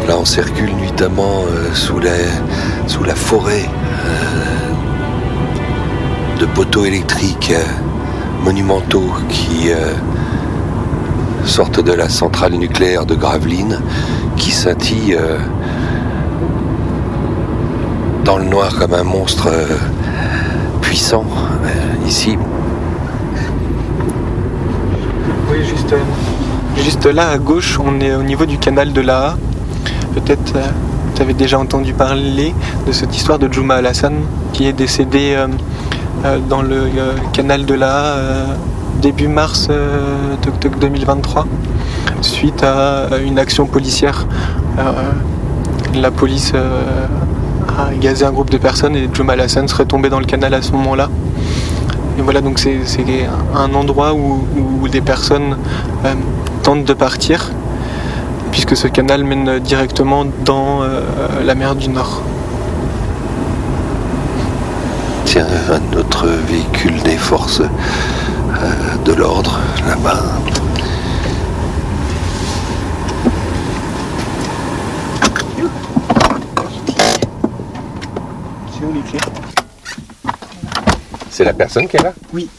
Là, on circule nuitamment sous la forêt de poteaux électriques monumentaux qui sortent de la centrale nucléaire de Gravelines, qui scintille dans le noir comme un monstre puissant ici. Oui, juste là à gauche, on est au niveau du canal de l'Aa. Peut-être tu avais déjà entendu parler de cette histoire de Juma Al-Hassan qui est décédé dans le canal de l'Aa début mars 2023 suite à une action policière. La police a gazé un groupe de personnes et Juma Al-Hassan serait tombé dans le canal à ce moment-là. Et voilà, donc c'est un endroit où des personnes tentent de partir, puisque ce canal mène directement dans la mer du Nord. Tiens, un autre véhicule des forces de l'ordre, là-bas. C'est où les clés ? C'est la personne qui est là ? Oui.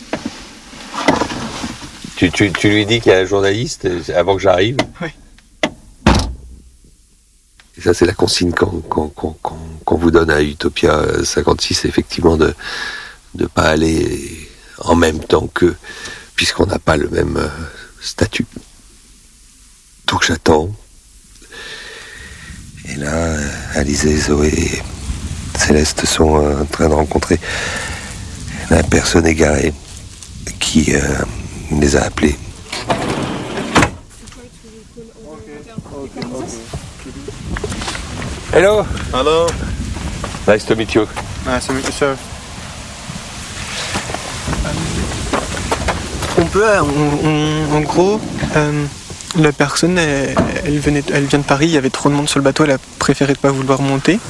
Tu lui dis qu'il y a un journaliste avant que j'arrive ? Oui. Et ça, c'est la consigne qu'on vous donne à Utopia 56, effectivement, de ne pas aller en même temps qu'eux, puisqu'on n'a pas le même statut. Donc j'attends. Et là, Alizé, Zoé et Céleste sont en train de rencontrer la personne égarée qui les a appelés. Hello. Hello. Nice to meet you. Nice to meet you, sir. On peut, en gros, la personne, elle vient de Paris, il y avait trop de monde sur le bateau, elle a préféré ne pas vouloir monter.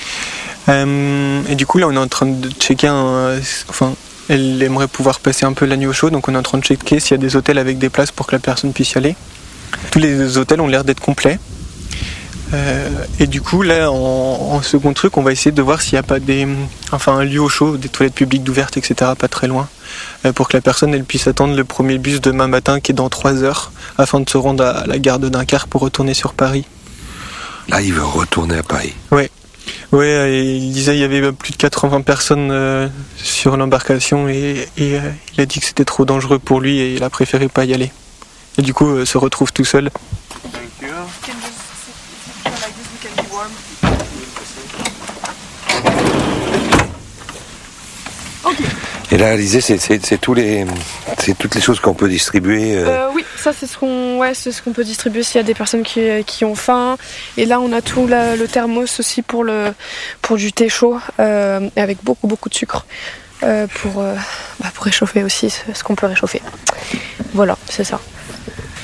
Et du coup, là, on est en train de checker elle aimerait pouvoir passer un peu la nuit au chaud, donc on est en train de checker s'il y a des hôtels avec des places pour que la personne puisse y aller. Tous les hôtels ont l'air d'être complets. Et du coup, là, en second truc, on va essayer de voir s'il n'y a pas un lieu au chaud, des toilettes publiques ouvertes, etc., pas très loin, pour que la personne elle puisse attendre le premier bus demain matin, qui est dans 3 heures, afin de se rendre à la gare de Dunkerque pour retourner sur Paris. Là, il veut retourner à Paris. Ouais. Ouais, il disait qu'il y avait plus de 80 personnes sur l'embarcation et il a dit que c'était trop dangereux pour lui et il a préféré pas y aller. Et du coup, se retrouve tout seul. Et là, Alizé, c'est toutes les choses qu'on peut distribuer. Oui, ça c'est ce qu'on peut distribuer s'il y a des personnes qui ont faim. Et là, on a tout le thermos aussi pour du thé chaud et avec beaucoup de sucre pour réchauffer aussi ce qu'on peut réchauffer. Voilà, c'est ça.